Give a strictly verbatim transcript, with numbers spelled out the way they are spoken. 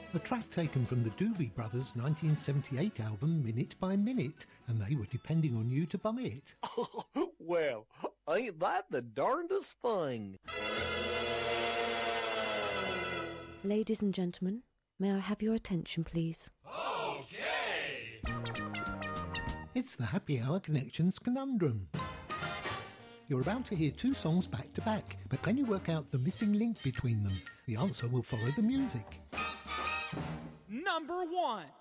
a track taken from the Doobie Brothers' nineteen seventy-eight album Minute by Minute, and they were depending on you to buy it. Well, ain't that the darndest thing? Ladies and gentlemen, may I have your attention, please? Okay! It's the Happy Hour Connections Conundrum. You're about to hear two songs back to back, but can you work out the missing link between them? The answer will follow the music. Number one.